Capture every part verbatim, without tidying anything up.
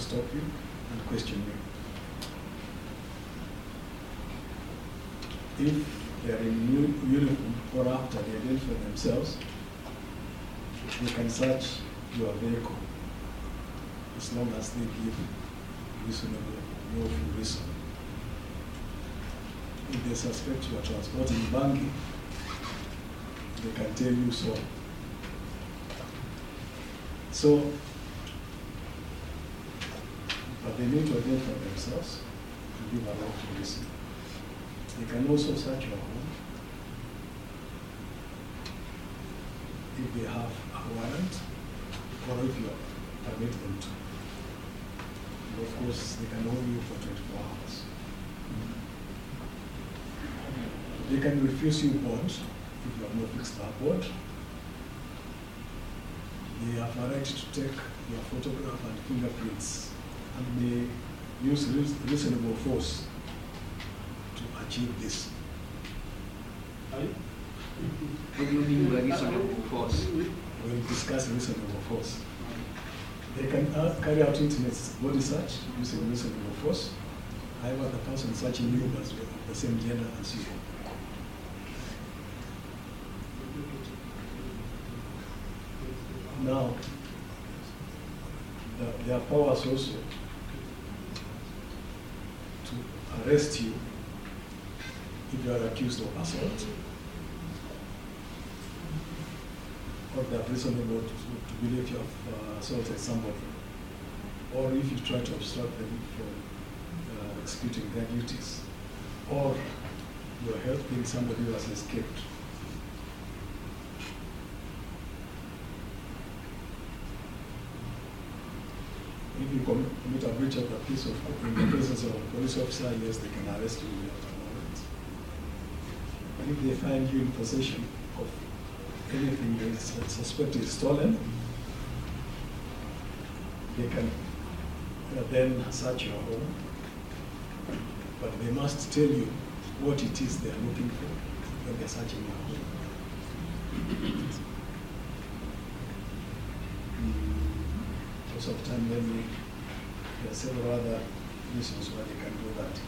stop you and question you. If they are in u- uniform or after they identify themselves, they can search your vehicle as long as they give reasonable, lawful reason. If they suspect you are transporting Bangi, they can tell you so. So, but they need to identify themselves and give a lawful reason. They can also search your home if they have a warrant or if you permit them to. And of course, they can hold you for twenty-four hours. They can refuse you bond if you have no fixed board. They have a right to take your photograph and fingerprints and may use reasonable force to achieve this. What do you mean by reasonable force? We'll discuss reasonable force. They can uh, carry out intimate body search using reasonable force. However, the person searching you must be of the same gender as you. Now, the, there are powers also to arrest you if you are accused of assault, or they are reasonable to, to believe you have uh, assaulted somebody, or if you try to obstruct them from uh, executing their duties, or you are helping somebody who has escaped. If you commit a breach of the peace of in the presence of a police officer, yes, they can arrest you without a warrant. And if they find you in possession of anything they suspect is stolen, they can uh, then search your home, but they must tell you what it is they are looking for when they're searching your home. Because of time, maybe there are several other reasons why they can do that.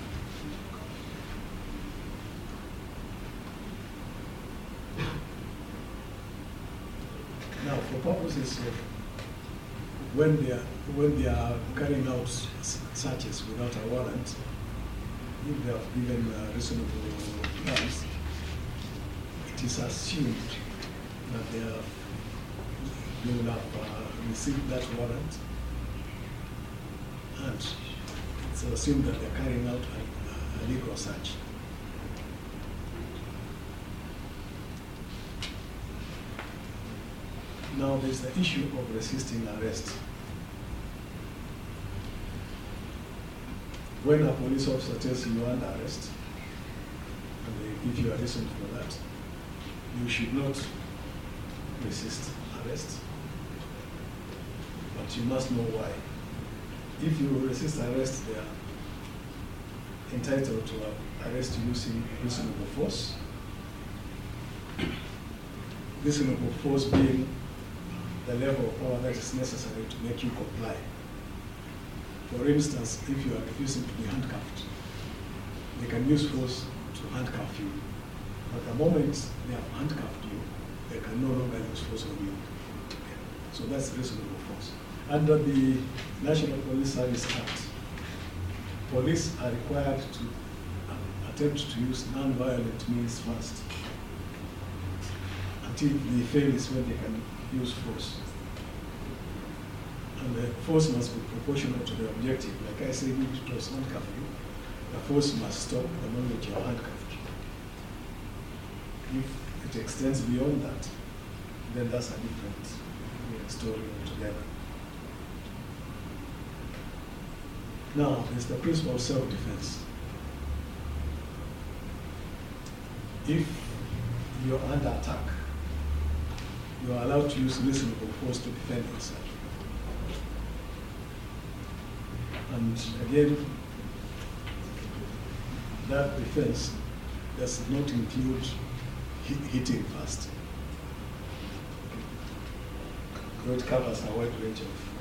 Now, for purposes of when they are when they are carrying out searches without a warrant, if they have given uh, reasonable grounds, it is assumed that they have they will have uh, received that warrant, and it's assumed that they're carrying out a, a legal search. Now there's the issue of resisting arrest. When a police officer tells you you're under arrest, and they give you a reason for that, you should not resist arrest. But you must know why. If you resist arrest, they are entitled to arrest you using reasonable force. Reasonable force being the level of power that is necessary to make you comply. For instance, if you are refusing to be handcuffed, they can use force to handcuff you. But the moment they have handcuffed you, they can no longer use force on you. So that's reasonable force. Under the National Police Service Act, police are required to attempt to use non-violent means first. Until they fail is when they can use force. And the force must be proportional to the objective. Like I said, if it was handcuff you, the force must stop the moment you are handcuffed. If it extends beyond that, then that's a different story altogether. Now, there's the principle of self-defense. If you're under attack, you are allowed to use reasonable force to defend yourself. And again, that defense does not include hit, hitting first. So it covers a wide range of